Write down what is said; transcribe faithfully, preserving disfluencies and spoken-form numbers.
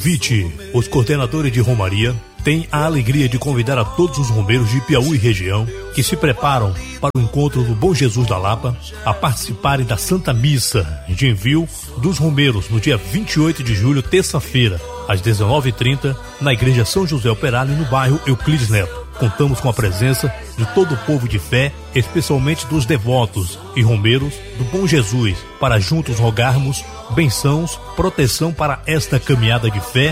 Convite. Os coordenadores de Romaria têm a alegria de convidar a todos os romeiros de Piauí e região que se preparam para o encontro do Bom Jesus da Lapa a participarem da Santa Missa de envio dos romeiros no dia vinte e oito de julho, terça-feira, às dezenove e trinta, na Igreja São José Operário, no bairro Euclides Neto. Contamos com a presença de todo o povo de fé, especialmente dos devotos e romeiros do Bom Jesus, para juntos rogarmos bençãos, proteção para esta caminhada de fé